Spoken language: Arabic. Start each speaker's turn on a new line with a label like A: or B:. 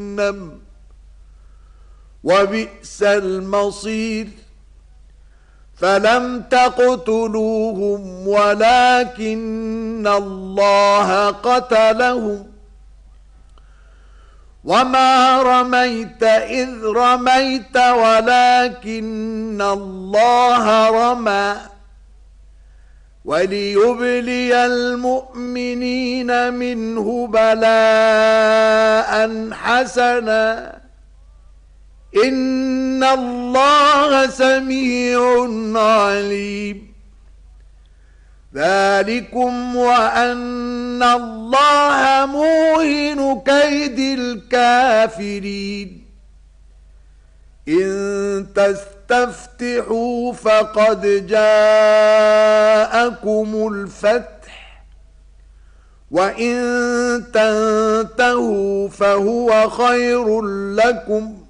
A: جهنم وبئس المصير. فلم تقتلوهم ولكن الله قتلهم وما رميت إذ رميت ولكن الله رمى وليبلي المؤمنين منه بلاء حسنا إن الله سميع عليم. ذلكم وأن الله موهن كيد الكافرين. إن تستفتحوا فقد جاءكم الفتح وإن تنتهوا فهو خير لكم